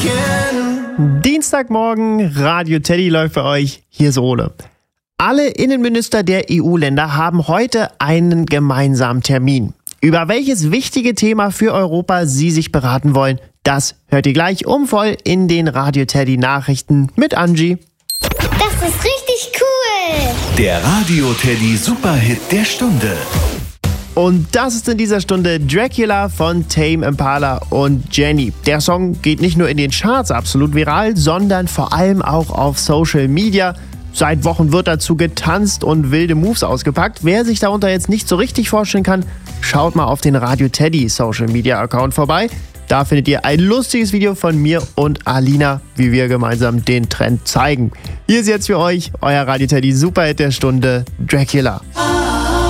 Dienstagmorgen, Radio Teddy läuft für euch. Hier ist Ole. Alle Innenminister der EU-Länder haben heute einen gemeinsamen Termin. Über welches wichtige Thema für Europa sie sich beraten wollen, das hört ihr gleich voll in den Radio Teddy Nachrichten mit Angie. Das ist richtig cool! Der Radio Teddy Superhit der Stunde. Und das ist in dieser Stunde Dracula von Tame Impala und Jenny. Der Song geht nicht nur in den Charts absolut viral, sondern vor allem auch auf Social Media. Seit Wochen wird dazu getanzt und wilde Moves ausgepackt. Wer sich darunter jetzt nicht so richtig vorstellen kann, schaut mal auf den Radio Teddy Social Media Account vorbei. Da findet ihr ein lustiges Video von mir und Alina, wie wir gemeinsam den Trend zeigen. Hier ist jetzt für euch euer Radio Teddy Superhit der Stunde, Dracula.